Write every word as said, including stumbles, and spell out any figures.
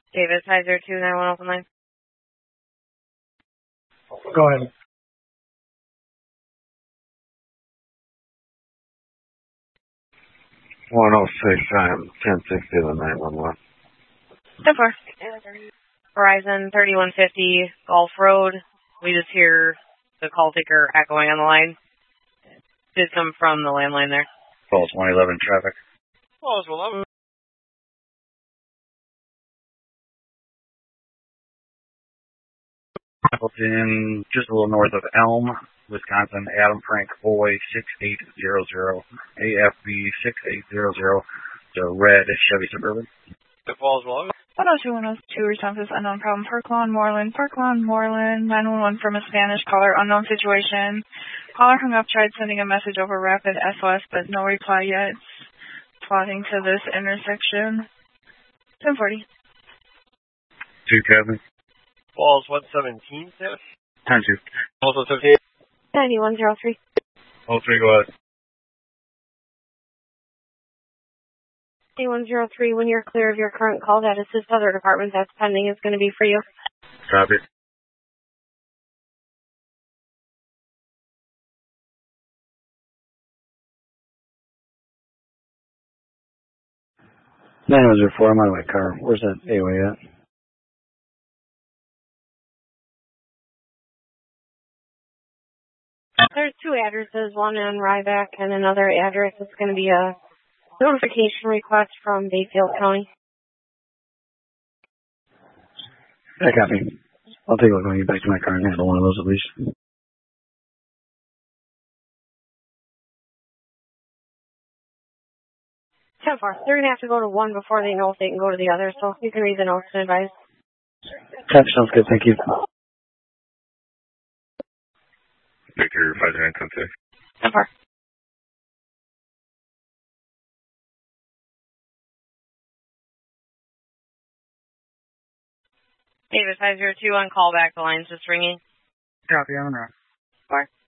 David, five zero two nine one open line. Go ahead. one oh six, I'm ten sixty to nine one one. ten four. Verizon thirty-one fifty Gulf Road. We just hear the call taker echoing on the line. Did come from the landline there. Calls one eleven traffic. Calls one eleven. Appleton, just a little north of Elm, Wisconsin, Adam Frank Boy six eight zero zero, A F B six eight zero zero, the red Chevy Suburban. The calls one eleven. one oh two one oh two responses, unknown problem, Park Lawn, Moreland, Park Lawn, Moreland, nine one one from a Spanish caller, unknown situation. Caller hung up, tried sending a message over rapid S O S, but no reply yet. Plotting to this intersection. ten forty. Two Kevin. Calls one seventeen, sir. ten two. Calls one seventeen. ninety-one oh three. Oh three, go ahead. ninety-one oh three, when you're clear of your current call, that assist other department that's pending is going to be for you. Copy. nine oh zero four, I'm out of my car. Where's that A O A at? There's two addresses, one in Ryback and another address. It's going to be a notification request from Bayfield County. I copy. I'll take a look when I get back to my car and handle one of those at least. ten four. They're going to have to go to one before they know if they can go to the other, so you can read the notes and advise. That sounds good, thank you. Victor five nine ten six. ten four. David five zero two on callback. The line's just ringing. Copy, on route. Four.